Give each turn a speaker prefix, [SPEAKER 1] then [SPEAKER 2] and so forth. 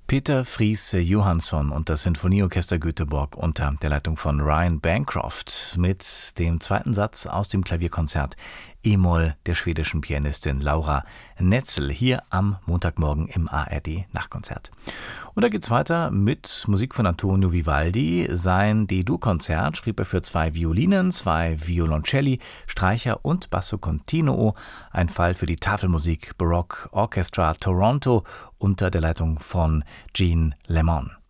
[SPEAKER 1] Peter Friis Johansson und das Sinfonieorchester Göteborg unter der Leitung von Ryan Bancroft mit dem zweiten Satz aus dem Klavierkonzert E-Moll der schwedischen Pianistin Laura Netzel hier am Montagmorgen im ARD Nachtkonzert. Und da geht's weiter mit Musik von Antonio Vivaldi. Sein D-Dur-Konzert schrieb er für 2 Violinen, 2 Violoncelli, Streicher und Basso Continuo. Ein Fall für die Tafelmusik Baroque Orchestra Toronto unter der Leitung von Jean Lemon.